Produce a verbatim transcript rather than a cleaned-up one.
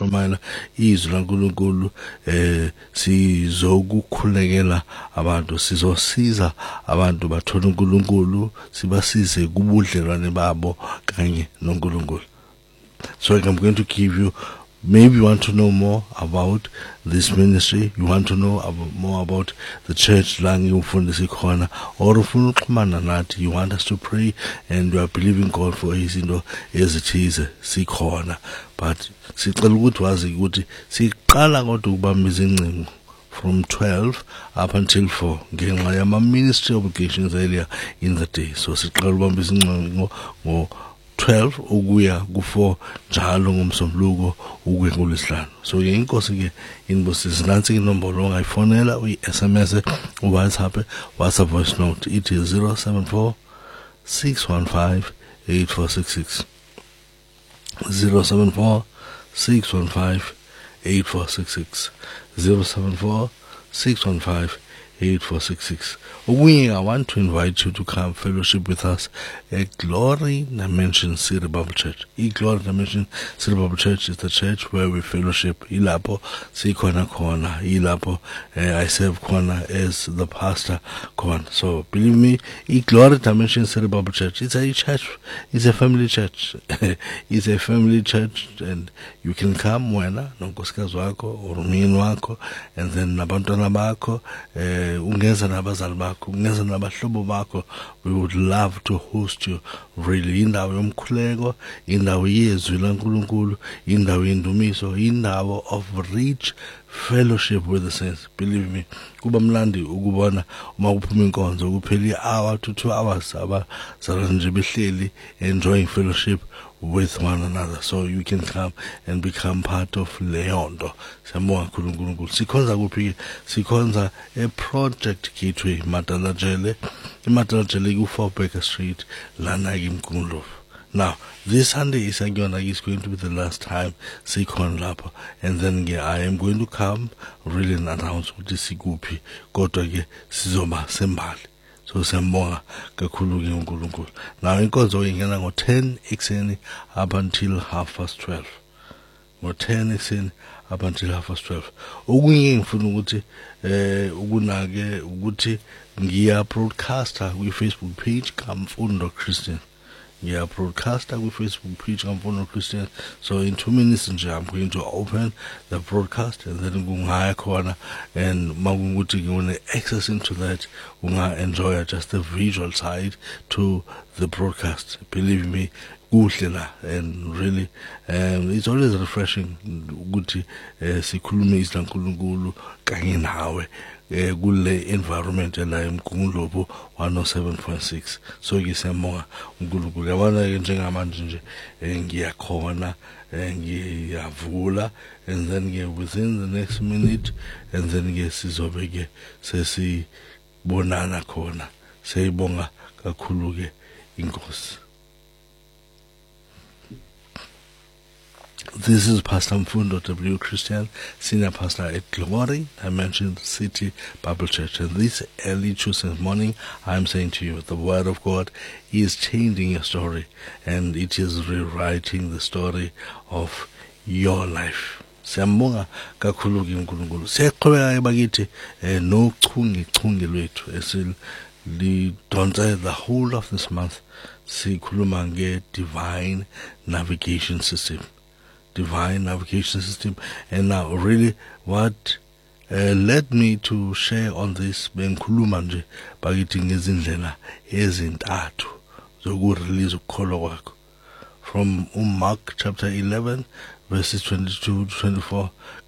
sishumayela izwi laNkulunkulu eh sizokukhulekela abantu sizosiza abantu bathola uNkulunkulu sibasize kubudlelwane babo kanye noNkulunkulu. So I'm going to give you, maybe you want to know more about this ministry, you want to know about, more about the church, you want us to pray and you are believing God for his, you know, as it is, but from twelve up until four. My ministry obligations earlier in the day. So twelve ukuya ku four njalo ngomsombuluko ukuya kuLwesihlanu. So ke inkosi ke inbusiso nansi inombolo ongayifonela uyi-S M S uWhatsApp WhatsApp voice note it is zero seven four six one five eight four six six zero seven four six one five eight four six six zero seven four six one five eight four six six. We I want to invite you to come fellowship with us at Glory Dimension City Bible Church. E Glory Dimension City Bible Church is the church where we fellowship. Ilapo sikona kona. Ilapo I serve kona as the pastor kona. So believe me, E Glory Dimension City Bible Church is a church. It's a family church. It's a family church, and you can come wena nonkosikazi wako or umyeni wako, and then nabantwana bakho ungeza nabazali bakho. We would love to host you really indawo yomkhuleko, indawo yezwi laNkulunkulu, indawo yendumiso, indawo of rich fellowship with the saints. Believe me, kuba mlandi ukubona uma kuphuma inkonzo kuphela hour to two hours abazalwane nje behleli enjoying fellowship with one another. So you can come and become part of Leondo. Sikonza kuphi sikonza a project gateway Matalajele. Matalajele ku four Baker Street lana eMgungundlovu. Now, this Sunday is going to be the last time Sikon Lapa, and then yeah, I am going to come really and announce what is Sigupi, Gotoge, Sizoma, Sembali. So siyambonga kakhulu ke uNkulunkulu. Now inkonzo ingena ngo ten ekseni up until half past twelve. Ngo ten ekseni up until half past twelve. Okunye ngifuna ukuthi eh ukunake ukuthi ngiya broadcaster ku Facebook page kaMfundo Christian. Yeah, broadcaster with Facebook page Kamfundo Christian. So in two minutes I'm going to open the broadcast, and then go higher corner and magunguti gonna access into that. Unga enjoy just the visual side to the broadcast. Believe me, and really um, it's always refreshing ukuthi sikhulume isla nkulunkulu kanye nawe kule environment la eMgungundlovu one oh seven point six. So ke siyambonga uNkulunkulu. Yabona ke njengamanje nje ngiyakhona ngiyavula, and then ke within the next minute, and then ke sizobe ke sesibonana khona. Siyibonga kakhulu ke inkosi. This is Pastor Mfundo W. Christian, Senior Pastor at Glory Dimension City Bible Church. And this early Tuesday morning, I am saying to you, the Word of God is changing your story, and it is rewriting the story of your life. Siyambonga kakhulu ke uNkulunkulu. Siqhubeka bakithi nochungi chungi lwethu esilidonsa the whole of this month. Sikhuluma nge divine navigation system. Divine navigation system. And now really what uh, led me to share on this bengikhuluma nje bakithi ngezindlela ezintathu zokurelease ukukholwa kwakho. From Mark chapter eleven verses twenty-two to twenty-four